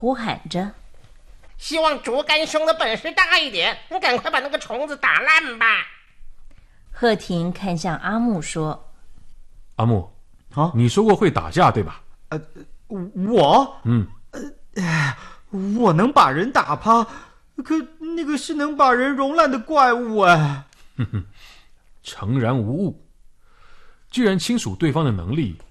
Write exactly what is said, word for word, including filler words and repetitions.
呼喊着：“ 希望竹竿兄的本事大一点，你赶快把那个虫子打烂吧。” 鹤亭看向阿木说：“ 阿木， 啊， 你说过会打架对吧？”“ 呃，我， 嗯， 呃，我能把人打趴，可那个是能把人融烂的怪物哎。”“ 哼哼，诚然无误。既然亲属对方的能力